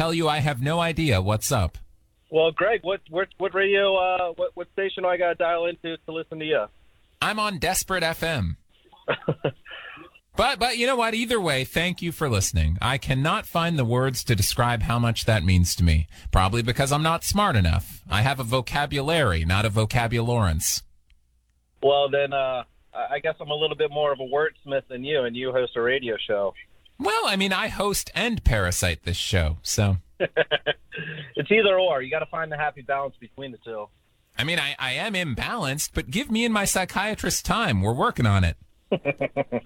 tell you I have no idea what's up. Well, Greg, what radio, what station do I got to dial into to listen to you? I'm on Desperate FM. But you know what? Either way, thank you for listening. I cannot find the words to describe how much that means to me. Probably because I'm not smart enough. I have a vocabulary, not a vocabulorance. Well, then I guess I'm a little bit more of a wordsmith than you, and you host a radio show. Well, I mean, I host and parasite this show, so... It's either or. You got to find the happy balance between the two. I mean, I am imbalanced, but give me and my psychiatrist time. We're working on it.